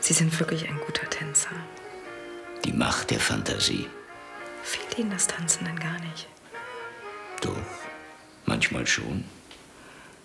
Sie sind wirklich ein guter Tänzer. Die Macht der Fantasie. Fehlt Ihnen das Tanzen denn gar nicht? Doch, manchmal schon.